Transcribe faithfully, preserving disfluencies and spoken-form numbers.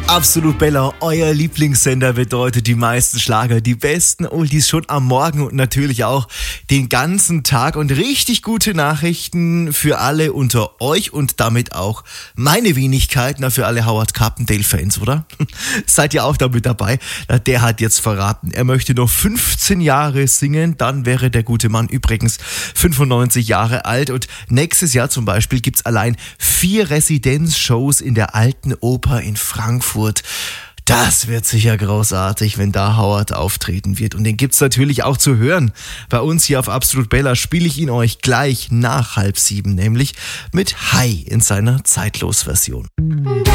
Absolut Bella, euer Lieblingssender bedeutet die meisten Schlager, die besten Oldies schon am Morgen und natürlich auch den ganzen Tag und richtig gute Nachrichten für alle unter euch und damit auch meine Wenigkeit, na für alle Howard Carpendale-Fans, oder? Seid ihr auch damit dabei? Na, der hat jetzt verraten, er möchte noch fünfzehn Jahre singen, dann wäre der gute Mann übrigens fünfundneunzig Jahre alt und nächstes Jahr zum Beispiel gibt's allein vier Residenzshows in der Alten Oper in Frankfurt. Das wird sicher großartig, wenn da Howard auftreten wird. Und den gibt's natürlich auch zu hören. Bei uns hier auf Absolut Bella spiele ich ihn euch gleich nach halb sieben, nämlich mit Hi in seiner Zeitlos-Version.